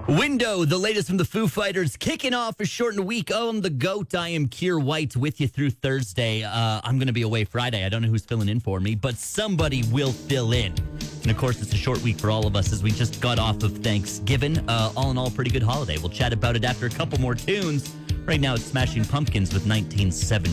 Window, the latest from the Foo Fighters, kicking off a shortened week on the GOAT. I am Keir White with you through Thursday. I'm going to be away Friday. I don't know who's filling in for me, but somebody will fill in. And of course, it's a short week for all of us as we just got off of Thanksgiving. All in all, pretty good holiday. We'll chat about it after a couple more tunes. Right now, it's Smashing Pumpkins with 1970.